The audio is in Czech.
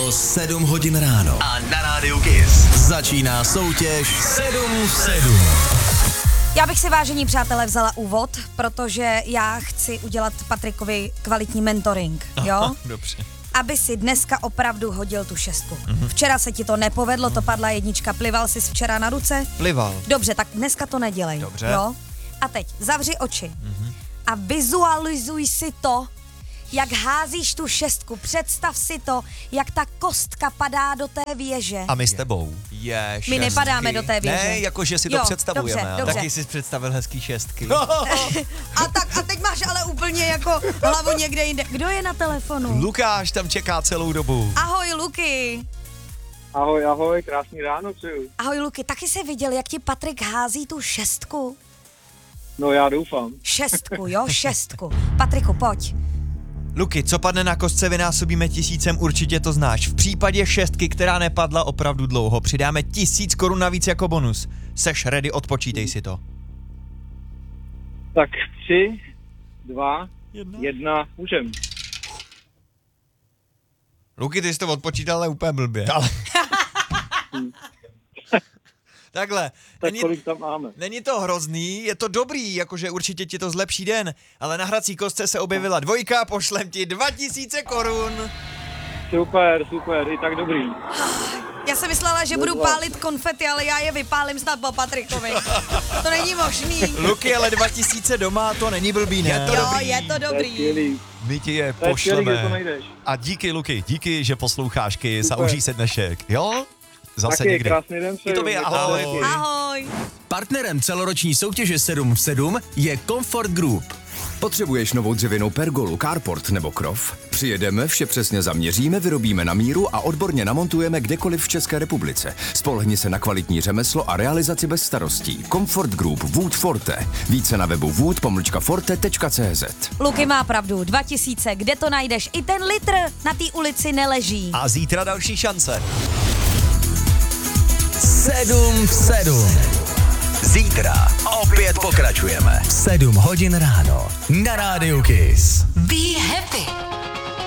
Bylo 7 hodin ráno. A na rádiu Kiss Začíná soutěž 7 v 7. Já bych si, vážení přátelé, vzala úvod, protože já chci udělat Patrikovi kvalitní mentoring, jo? Dobře. Aby si dneska opravdu hodil tu 6. Včera se ti to nepovedlo, to padla 1, plival jsi včera na ruce? Plival. Dobře, tak dneska to nedělej. Dobře. Jo? A teď zavři oči a vizualizuj si to, jak házíš tu 6. Představ si to, jak ta kostka padá do té věže. A my s tebou. My nepadáme do té věže. Ne, jakože si to Jo, představujeme. dobře, ale- dobře. Taky jsi představil hezký 6. A teď máš ale úplně jako hlavu někde jinde. Kdo je na telefonu? Lukáš tam čeká celou dobu. Ahoj, Luky. Ahoj, krásný ráno přeju. Ahoj, Luky, taky jsi viděl, jak ti Patrik hází tu 6? No já doufám. 6, jo, 6. Patriku, pojď. Luky, co padne na kostce, vynásobíme 1000, určitě to znáš. V případě 6, která nepadla opravdu dlouho, přidáme 1000 korun navíc jako bonus. Seš ready, odpočítej si to. Tak 3, 2, 1, můžem. Luky, ty jsi to odpočítal, ale úplně blbě. Takhle, Tak kolik tam máme? není to hrozný, je to dobrý, jakože určitě ti to zlepší den, ale na hrací kostce se objevila 2, pošlem ti 2000 korun. Super, i tak dobrý. Já jsem myslela, že budu pálit konfety, ale já je vypálím snad po Patrikovi. To není možný. Luky, ale 2000 doma, to není blbý, ne? Jo, je to To je dobrý. skvělý. My ti je To je skvělý, kde to pošleme. najdeš. A díky, Luky, díky, že posloucháš Kiss a Super. užij se dnešek. Jo? Zase Taky někdy. krásný den přeju. I tobě, ahoj. Ahoj. Partnerem celoroční soutěže 7 v 7 je Comfort Group. Potřebuješ novou dřevěnou pergolu, carport nebo krov? Přijedeme, vše přesně zaměříme, vyrobíme na míru a odborně namontujeme kdekoliv v České republice. Spolehni se na kvalitní řemeslo a realizaci bez starostí. Comfort Group Wood Forte. Více na webu wood-forte.cz. Luky má pravdu, 2000, kde to najdeš? I ten litr na té ulici neleží. A zítra další šance. 7 v 7. Zítra opět pokračujeme. 7 hodin ráno. Na rádiu Kiss. Be happy.